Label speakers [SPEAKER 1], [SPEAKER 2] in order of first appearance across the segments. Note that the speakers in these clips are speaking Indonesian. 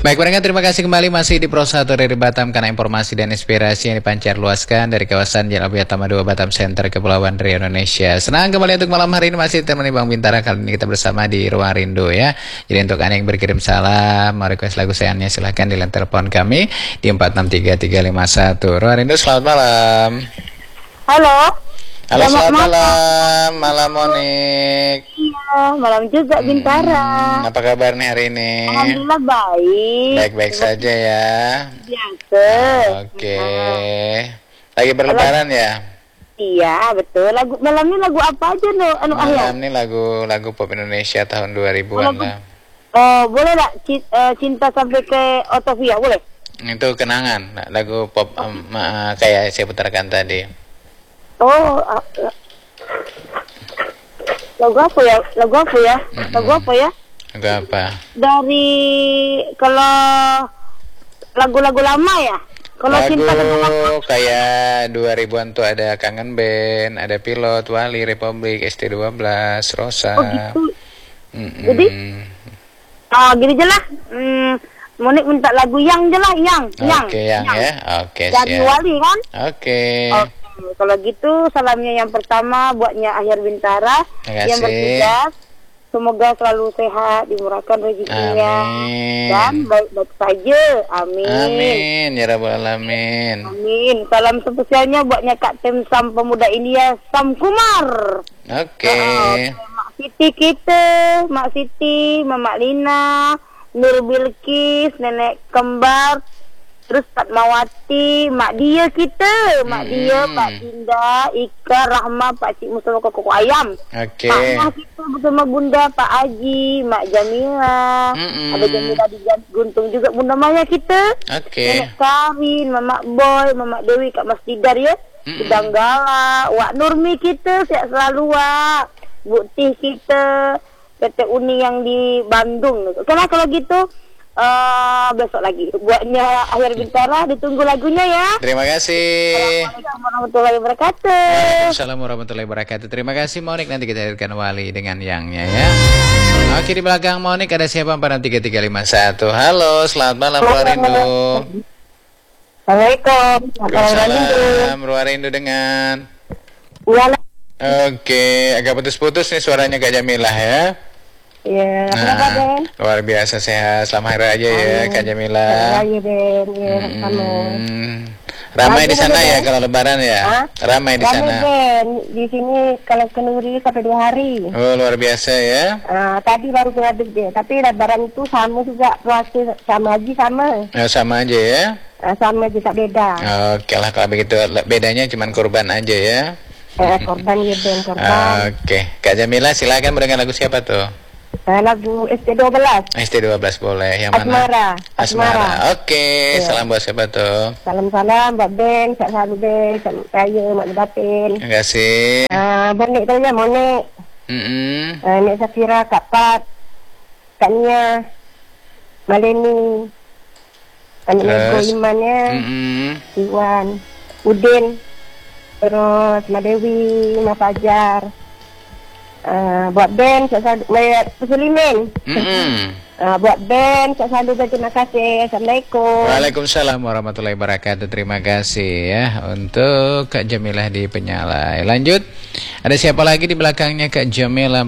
[SPEAKER 1] Baik, pendengar, terima kasih kembali masih di Pro 1 dari Batam karena informasi dan inspirasi yang dipancar luaskan dari kawasan Jalan Abiyatama 2 Batam Center Kepulauan Riau Indonesia. Senang kembali untuk malam hari ini masih temani Bang Bintara. Kali ini kita bersama di Ruang Rindu ya. Jadi untuk Anda yang berkirim salam, mau request lagu sayangannya silahkan di line telepon kami di 463351. Ruang Rindu, selamat malam.
[SPEAKER 2] Halo.
[SPEAKER 1] Halo, selamat malam. Malam Monik.
[SPEAKER 2] Iya, malam juga Bintara.
[SPEAKER 1] Apa kabar nih hari ini?
[SPEAKER 2] Alhamdulillah baik.
[SPEAKER 1] Baik-baik saja ya.
[SPEAKER 2] Biasa.
[SPEAKER 1] Oke. Lagi berlebaran ya?
[SPEAKER 2] Iya, betul. Malamnya lagu apa aja no?
[SPEAKER 1] Malam ini lagu pop Indonesia tahun 2000-an lah.
[SPEAKER 2] Oh, boleh tak cinta sampai ke Otavia, boleh?
[SPEAKER 1] Itu kenangan, lagu pop kayak saya putarkan tadi.
[SPEAKER 2] Oh, lagu apa ya? Lagu apa? Dari kalau lagu-lagu lama ya? Kalau cinta
[SPEAKER 1] kayak 2000-an tuh ada Kangen Band, ada Pilot, Wali, Republik, ST12, Rosa.
[SPEAKER 2] Oh gitu. Jadi, gini aja lah. Monik minta lagu yang je lah, yang.
[SPEAKER 1] Oke, yang ya. Oke, siap.
[SPEAKER 2] Dari Wali kan?
[SPEAKER 1] Oke.
[SPEAKER 2] Kalau gitu salamnya yang pertama buatnya Akhir Bintara yang bertugas. Semoga selalu sehat, dimurahkan rezekinya dan baik-baik saja. Amin.
[SPEAKER 1] Amin ya rabbal alamin.
[SPEAKER 2] Amin. Salam spesialnya buatnya Kak Tem Sam Pemuda India Sam Kumar.
[SPEAKER 1] Oke.
[SPEAKER 2] Mak Siti kita, Mak Siti, Mama Lina, Nur Bilkis, Nenek Kembar, terus Fatmawati, Mak Dia kita, Mak Dia, Pak Dinda, Ika, Rahma, Pak Cik Mustafa Koko Ayam.
[SPEAKER 1] Oke.
[SPEAKER 2] Pak Mah kita bersama Bunda, Pak Haji, Mak Jamila, ada Jamila di Guntung juga, Bunda Maya kita.
[SPEAKER 1] Oke.
[SPEAKER 2] Nenek Karin, Mamak Boy, Mamak Dewi, Kak Mas Tidar ya. Sedanggala, Wak Nurmi kita, sehat selalu Wak. Bukti kita, PT Uni yang di Bandung. Karena kalau gitu, besok lagi buatnya Akhir Bintara, ditunggu lagunya ya.
[SPEAKER 1] Terima kasih.
[SPEAKER 2] Assalamualaikum warahmatullahi wabarakatuh.
[SPEAKER 1] Assalamualaikum warahmatullahi wabarakatuh. Terima kasih Monik, nanti kita hadirkan Wali dengan yangnya ya. Oke, di belakang Monik ada siapa? 4351. Halo, selamat malam Ruang Rindu.
[SPEAKER 2] Assalamualaikum.
[SPEAKER 1] Waalaikumsalam. Ruang Rindu dengan. Oke, agak putus-putus nih suaranya Kak Jamilah ya.
[SPEAKER 2] Iya,
[SPEAKER 1] luar biasa sehat. Selamat hari raya ya Kak Jamila. Ramai di sana ya kalau lebaran ya? Ramai di sana.
[SPEAKER 2] Di sini kalau Kenuri sampai 2 hari.
[SPEAKER 1] Oh, luar biasa ya.
[SPEAKER 2] Tadi baru ngaduk deh, tapi lebaran itu sama juga, puasa sama aja sama.
[SPEAKER 1] Sama aja ya?
[SPEAKER 2] Sama aja, tak beda.
[SPEAKER 1] Oke lah kalau begitu, bedanya cuma kurban aja ya.
[SPEAKER 2] Korban ya, Ben, korban.
[SPEAKER 1] Oke, Kak Jamila silakan mendengar lagu siapa tuh?
[SPEAKER 2] Lagu ST12.
[SPEAKER 1] ST12 boleh. Yang mana? Asmara. Oke, salam buat siapa tuh?
[SPEAKER 2] Salam buat Ben, sehat selalu Ben, saya Mak Lebatin.
[SPEAKER 1] Terima kasih.
[SPEAKER 2] Monik tu ya, Monik. Nek Safira, Kak Pat, Kak Nia, Maleni, Anak Nego Imannya, Iwan, Udin, terus Mak Dewi, Mak Fajar. Buat Ben, saya Sulimin. Buat Ben, saya selalu berterima kasih. Assalamualaikum.
[SPEAKER 1] Waalaikumsalam warahmatullahi wabarakatuh. Terima kasih ya untuk Kak Jamilah di Penyalai. Lanjut, ada siapa lagi di belakangnya Kak Jamilah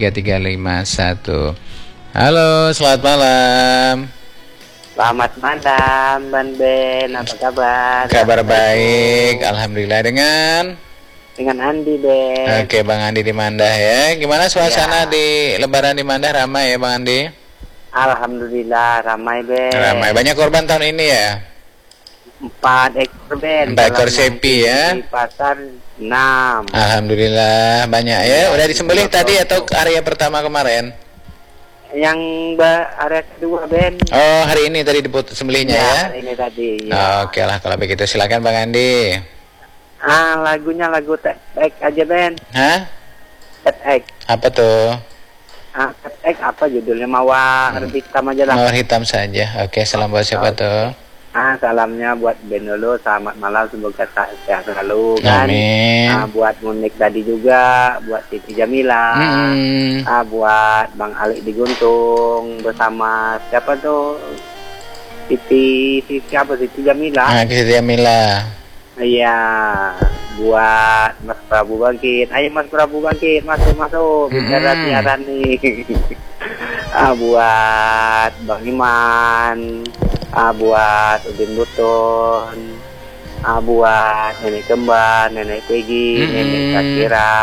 [SPEAKER 1] 463351. Halo, selamat malam.
[SPEAKER 3] Selamat malam, Ban Ben. Apa kabar?
[SPEAKER 1] Kabar baik, alhamdulillah. Dengan
[SPEAKER 3] Andi, Ben.
[SPEAKER 1] Oke, Bang Andi di Mandah ya. Gimana suasana di Lebaran di Mandah? Ramai ya, Bang Andi?
[SPEAKER 3] Alhamdulillah, ramai, Ben.
[SPEAKER 1] Ramai. Banyak korban tahun ini ya?
[SPEAKER 3] 4 ekor, Ben.
[SPEAKER 1] 4 ekor sapi ya?
[SPEAKER 3] Di pasar 6.
[SPEAKER 1] Alhamdulillah, banyak ya. Udah disembelih tadi atau area pertama kemarin?
[SPEAKER 3] Yang area kedua, Ben.
[SPEAKER 1] Oh, hari ini tadi sembelihnya ya?
[SPEAKER 3] Hari ini tadi.
[SPEAKER 1] Ya. Oke lah, kalau begitu silakan Bang Andi.
[SPEAKER 3] Lagunya lagu TEX aja, Ben.
[SPEAKER 1] Hah?
[SPEAKER 3] TEX.
[SPEAKER 1] Apa tuh?
[SPEAKER 3] TEX apa judulnya? Mawar hitam aja lah.
[SPEAKER 1] Mawar hitam saja. Oke, salam buat siapa tuh?
[SPEAKER 3] Salamnya buat Ben dulu. Selamat malam, semoga sehat selalu kan.
[SPEAKER 1] Amin.
[SPEAKER 3] Buat Monik tadi juga, buat Siti Jamila, buat Bang Ali di Guntung bersama siapa tuh? Siti apa Siti Jamila.
[SPEAKER 1] Nah, Siti Jamila.
[SPEAKER 3] Iya, buat Mas Prabu Bangkit. Ayo Mas Prabu Bangkit, masuk. Bicara siaran nih. Buat Bang Iman. Buat Udin Buton. Buat Nenek Kembar, Nenek Peggy, Nenek Sakira.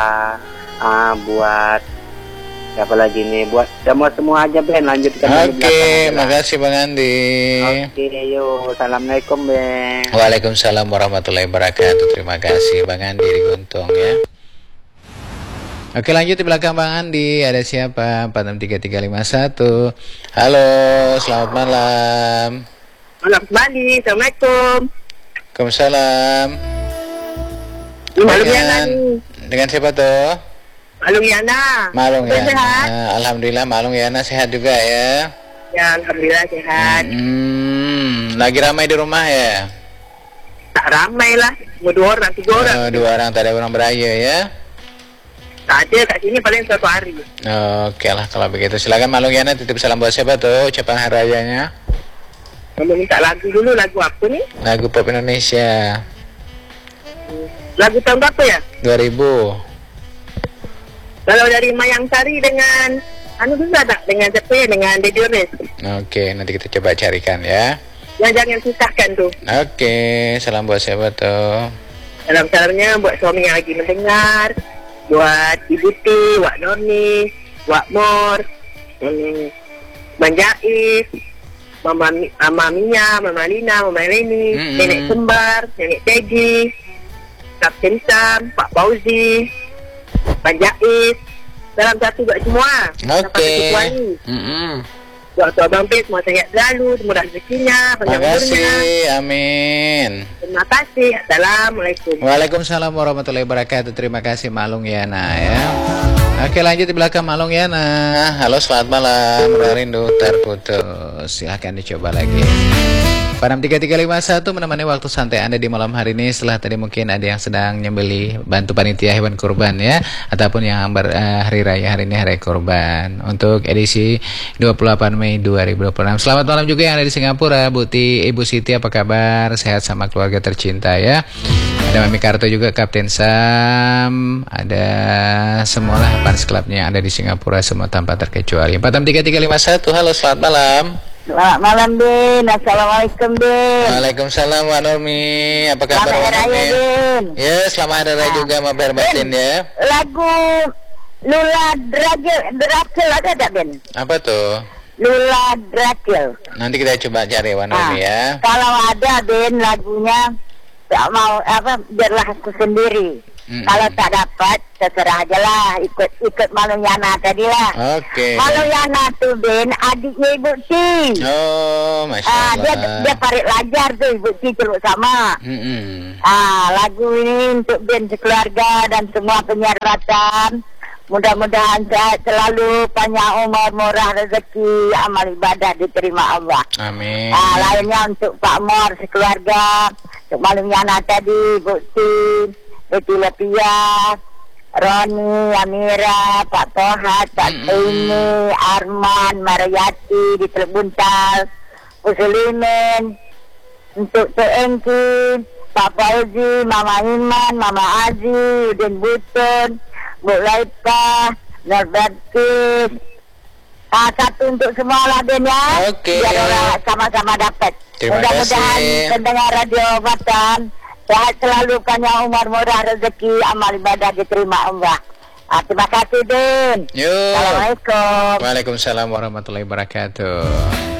[SPEAKER 3] Buat siapa lagi nih? Buat semua aja Ben, lanjutkan.
[SPEAKER 1] Oke, makasih Bang Andi.
[SPEAKER 3] Oke, yuk. Assalamualaikum Ben.
[SPEAKER 1] Waalaikumsalam warahmatullahi wabarakatuh. Terima kasih Bang Andi di Guntung ya. Oke, lanjut di belakang Bang Andi. Ada siapa? 463351. Halo, selamat malam.
[SPEAKER 2] Malam kembali. Assalamualaikum.
[SPEAKER 1] Waalaikumsalam.
[SPEAKER 2] Malung Yana nih.
[SPEAKER 1] Dengan siapa tuh?
[SPEAKER 2] Malung Yana.
[SPEAKER 1] Malung
[SPEAKER 2] Udah
[SPEAKER 1] Yana.
[SPEAKER 2] sehat?
[SPEAKER 1] Alhamdulillah Malung Yana sehat juga ya.
[SPEAKER 2] Ya, alhamdulillah sehat.
[SPEAKER 1] Lagi ramai di rumah ya?
[SPEAKER 2] Tak ramai lah. Cuma 2 orang, 3 orang.
[SPEAKER 1] Oh, 2 orang, tak ada orang beraya ya?
[SPEAKER 2] Tak ada kat sini paling 1 hari.
[SPEAKER 1] Oke lah kalau begitu. Silakan Malung Yana titip salam buat siapa tuh? Ucapan hari rayanya.
[SPEAKER 2] Kamu minta lagu dulu, lagu apa nih?
[SPEAKER 1] Lagu pop Indonesia.
[SPEAKER 2] Lagu tahun berapa ya?
[SPEAKER 1] 2000.
[SPEAKER 2] Kalau dari Mayang Sari dengan bisa tak? Dengan siapa ya? Dengan Dedi Ones.
[SPEAKER 1] Oke, nanti kita coba carikan ya.
[SPEAKER 2] Jangan susahkan tuh.
[SPEAKER 1] Oke, salam buat siapa tuh?
[SPEAKER 2] Salam-salamnya buat suami yang lagi mendengar, buat Ibu T, Wak Noni, Wak Mor, Bang Jais, Mama Mia, Mama Lina, Mama Leni, Nenek Kembar, Nenek Peggy, Kapten Sam, Pak Fauzi, Bang Jais. Salam satu buat semua.
[SPEAKER 1] Oke.
[SPEAKER 2] Buat Abang Pet, semua sehat selalu, murah rezekinya, panjang
[SPEAKER 1] Terima
[SPEAKER 2] umurnya.
[SPEAKER 1] kasih, amin.
[SPEAKER 2] Terima kasih. Assalamualaikum.
[SPEAKER 1] Waalaikumsalam warahmatullahi wabarakatuh. Terima kasih Malung Yana ya. Oke, lanjut di belakang Malung Yana. Halo, selamat malam. Rindu terputus. Silahkan dicoba lagi. 463351 menemani waktu santai Anda di malam hari ini. Setelah tadi mungkin ada yang sedang nyembeli, bantu panitia hewan kurban ya, ataupun yang hari raya hari ini, hari kurban untuk edisi 28 Mei 2026. Selamat malam juga yang ada di Singapura, Ibu Siti, apa kabar? Sehat sama keluarga tercinta ya. Ada Mami Karto juga, Kapten Sam, ada semualah fans clubnya yang ada di Singapura semua tanpa terkecuali. 463351. Halo, selamat malam.
[SPEAKER 2] Selamat malam, Din. Assalamualaikum, Din.
[SPEAKER 1] Waalaikumsalam, Wak Nurmi. Apa kabar, Wak
[SPEAKER 2] Selamat hari
[SPEAKER 1] Nurmi?
[SPEAKER 2] raya, Din.
[SPEAKER 1] Ya, selamat hari raya juga, mabar batin ya.
[SPEAKER 2] Lagu Lula Drakil ada tak, Ben?
[SPEAKER 1] Apa tuh?
[SPEAKER 2] Lula Drakil.
[SPEAKER 1] Nanti kita coba cari, Wak Nurmi ya.
[SPEAKER 2] Kalau ada, Ben, lagunya tak mau biarlah aku sendiri. Kalau tak dapat, terserah aja lah, ikut Malung Yana tadi lah.
[SPEAKER 1] Oke.
[SPEAKER 2] Malung Yana tuh, Ben, adiknya Ibu T.
[SPEAKER 1] Oh, Masya Allah.
[SPEAKER 2] Dia parit lajar tuh, Ibu T celuk sama. Lagu ini untuk Ben sekeluarga dan semua penyiar ratan. Mudah-mudahan sehat selalu, panjang umur, murah rezeki, amal ibadah diterima Allah.
[SPEAKER 1] Amin.
[SPEAKER 2] Lainnya untuk Pak Mor sekeluarga, untuk Malung Yana tadi, Ibu T, Eti Lepia, Roni, Amira, Pak Tohat, Pak Tini, Arman, Mariati di Teluk Buntal, Muslimin, untuk Tok Engki, Pak Fauzi, Mama Iman, Mama Aziz, Udin Butun, Bu Laipa, Norbertis. Satu untuk semua lah, Ben ya.
[SPEAKER 1] Oke.
[SPEAKER 2] Biar orang sama-sama dapat.
[SPEAKER 1] Terima
[SPEAKER 2] Mudah-mudahan
[SPEAKER 1] kasih.
[SPEAKER 2] pendengar Radio Batan sehat selalu, panjang umur, murah rezeki, amal ibadah diterima Allah. Terima kasih, Den.
[SPEAKER 1] Yuk.
[SPEAKER 2] Assalamualaikum.
[SPEAKER 1] Waalaikumsalam warahmatullahi wabarakatuh.